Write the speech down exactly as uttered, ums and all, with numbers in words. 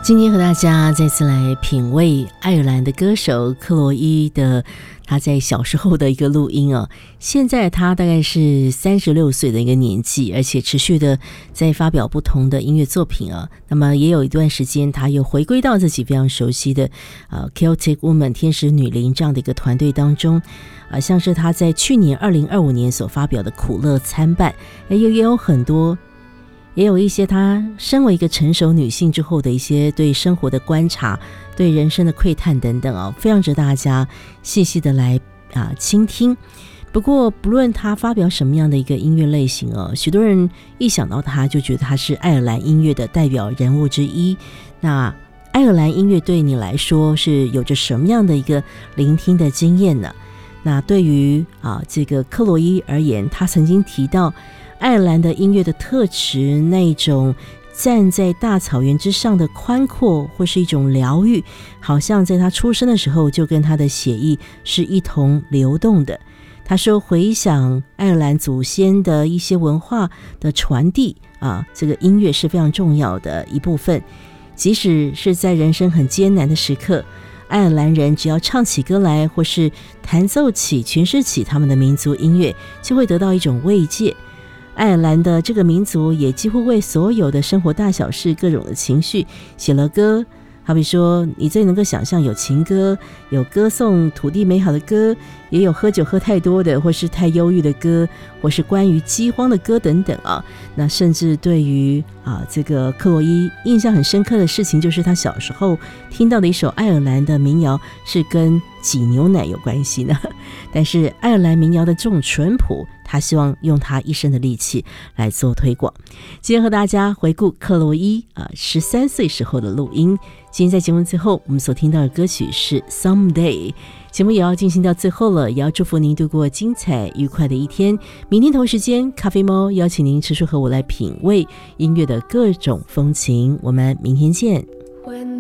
今天和大家再次来品味爱尔兰的歌手克洛伊的他在小时候的一个录音哦。现在他大概是三十六岁的一个年纪，而且持续的在发表不同的音乐作品啊。那么也有一段时间他又回归到自己非常熟悉的呃 Celtic Woman 天使女伶这样的一个团队当中啊，像是他在去年二零二五年所发表的苦乐参半，也有也有很多也有一些她身为一个成熟女性之后的一些对生活的观察，对人生的窥探等等啊，非常值得大家细细的来啊倾听。不过不论她发表什么样的一个音乐类型哦，许多人一想到她就觉得她是爱尔兰音乐的代表人物之一。那爱尔兰音乐对你来说是有着什么样的一个聆听的经验呢？那对于啊这个克洛伊而言，她曾经提到爱尔兰的音乐的特质，那种站在大草原之上的宽阔，或是一种疗愈，好像在他出生的时候就跟他的血液是一同流动的。他说回想爱尔兰祖先的一些文化的传递啊，这个音乐是非常重要的一部分。即使是在人生很艰难的时刻，爱尔兰人只要唱起歌来，或是弹奏起诠释起他们的民族音乐，就会得到一种慰藉。爱尔兰的这个民族也几乎为所有的生活大小事各种的情绪写了歌，好比说你最能够想象有情歌，有歌颂土地美好的歌，也有喝酒喝太多的或是太忧郁的歌，或是关于饥荒的歌等等啊。那甚至对于啊这个克洛伊印象很深刻的事情，就是他小时候听到的一首爱尔兰的民谣是跟挤牛奶有关系呢。但是爱尔兰民谣的这种淳朴，他希望用他一生的力气来做推广。今天和大家回顾克洛伊啊十三岁时候的录音。今天在节目最后，我们所听到的歌曲是 Someday。节目也要进行到最后了，也要祝福您度过精彩愉快的一天。明天同时间，咖啡猫邀请您持续和我来品味音乐的各种风情。我们明天见。